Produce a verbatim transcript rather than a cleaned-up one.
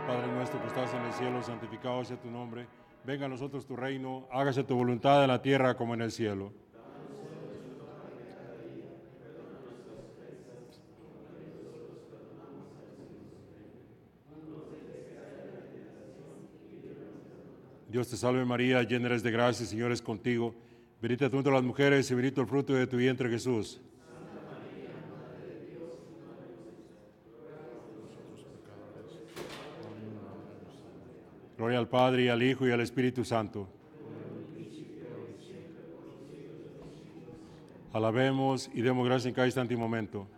Padre nuestro que estás en el cielo, santificado sea tu nombre. Venga a nosotros tu reino, hágase tu voluntad en la tierra como en el cielo. Dios te salve María, llena eres de gracia, el Señor es contigo. Bendita tú entre las mujeres y bendito el fruto de tu vientre Jesús. Gloria al Padre, y al Hijo, y al Espíritu Santo. Alabemos y demos gracias en cada instante y momento.